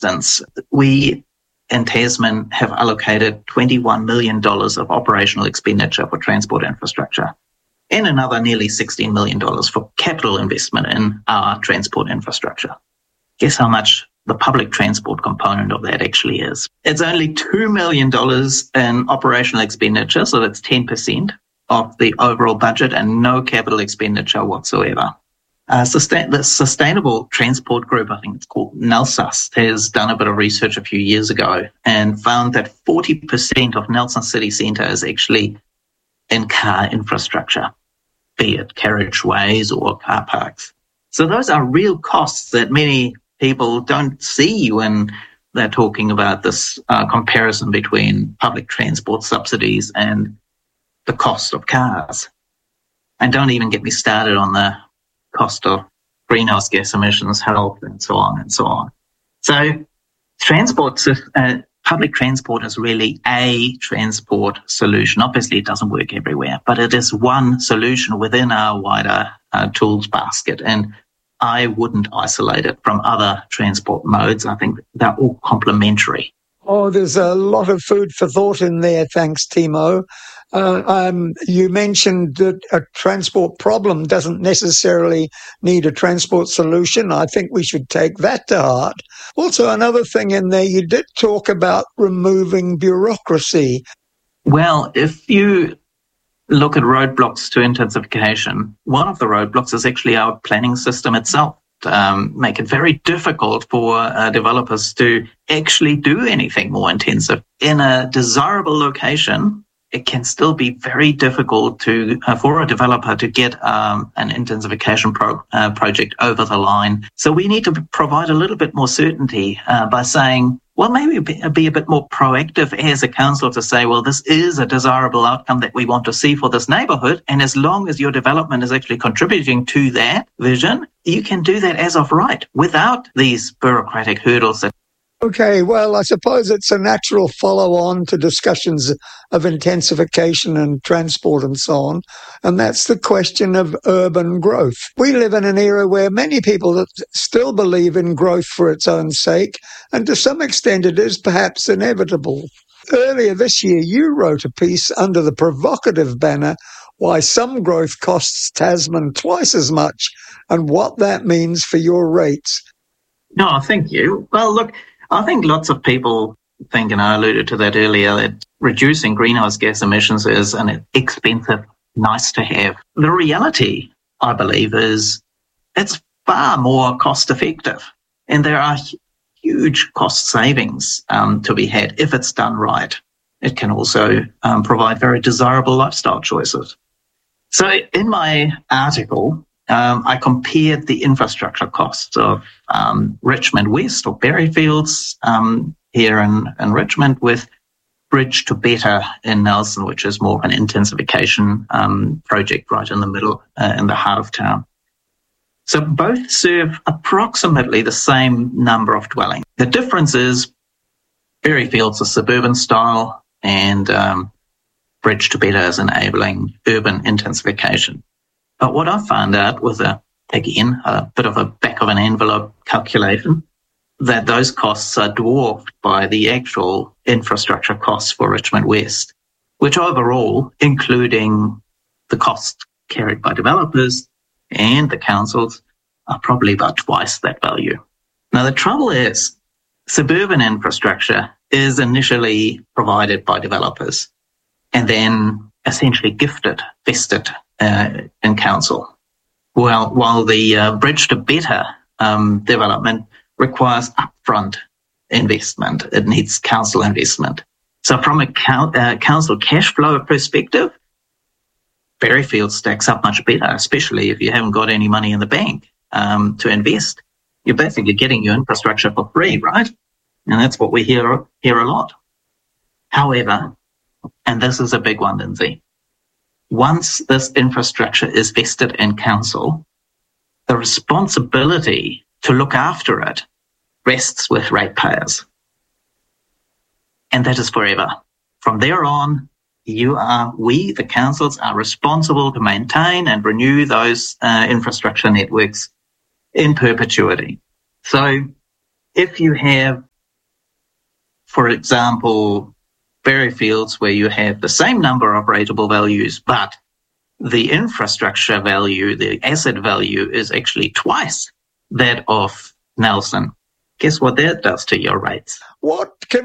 instance, we in Tasman have allocated $21 million of operational expenditure for transport infrastructure and another nearly $16 million for capital investment in our transport infrastructure. Guess how much the public transport component of that actually is? It's only $2 million in operational expenditure, so that's 10% of the overall budget and no capital expenditure whatsoever. The Sustainable Transport Group, I think it's called NELSUS, has done a bit of research a few years ago and found that 40% of Nelson City Centre is actually in car infrastructure, be it carriageways or car parks. So those are real costs that many people don't see when they're talking about this comparison between public transport subsidies and the cost of cars. And don't even get me started on the cost of greenhouse gas emissions, health, and so on and so on. So public transport is really a transport solution. Obviously, it doesn't work everywhere, but it is one solution within our wider tools basket. And I wouldn't isolate it from other transport modes. I think they're all complementary. Oh, there's a lot of food for thought in there. Thanks, Timo. You mentioned that a transport problem doesn't necessarily need a transport solution. I think we should take that to heart. Also, another thing in there, you did talk about removing bureaucracy. Well, if you look at roadblocks to intensification, one of the roadblocks is actually our planning system itself. Make it very difficult for developers to actually do anything more intensive. In a desirable location, it can still be very difficult for a developer to get an intensification project over the line. So we need to provide a little bit more certainty by saying, well, maybe be a bit more proactive as a council to say, well, this is a desirable outcome that we want to see for this neighbourhood. And as long as your development is actually contributing to that vision, you can do that as of right without these bureaucratic hurdles. Okay, well, I suppose it's a natural follow-on to discussions of intensification and transport and so on, and that's the question of urban growth. We live in an era where many people still believe in growth for its own sake, and to some extent it is perhaps inevitable. Earlier this year, you wrote a piece under the provocative banner, "Why Some Growth Costs Tasman Twice as Much, and What That Means for Your Rates." No, thank you. Well, look, I think lots of people think, and I alluded to that earlier, that reducing greenhouse gas emissions is an expensive, nice to have. The reality, I believe, is it's far more cost effective. And there are huge cost savings to be had if it's done right. It can also provide very desirable lifestyle choices. So in my article, I compared the infrastructure costs of Richmond West or Berryfields here in Richmond with Bridge to Better in Nelson, which is more of an intensification project right in the middle, in the heart of town. So both serve approximately the same number of dwellings. The difference is Berryfields is suburban style and Bridge to Better is enabling urban intensification. But what I found out was, again, a bit of a back of an envelope calculation, that those costs are dwarfed by the actual infrastructure costs for Richmond West, which overall, including the costs carried by developers and the councils, are probably about twice that value. Now, the trouble is, suburban infrastructure is initially provided by developers and then essentially vested in council. Well, while the Bridge to Better development requires upfront investment, it needs council investment. So from a council cash flow perspective, Berryfield stacks up much better, especially if you haven't got any money in the bank to invest. You're basically getting your infrastructure for free, right? And that's what we hear a lot. However, and this is a big one, Lindsay, once this infrastructure is vested in council, the responsibility to look after it rests with ratepayers. And that is forever. From there on, we, the councils, are responsible to maintain and renew those infrastructure networks in perpetuity. So if you have for example, berry fields where you have the same number of rateable values, but the infrastructure value, the asset value, is actually twice that of Nelson. Guess what that does to your rates? What can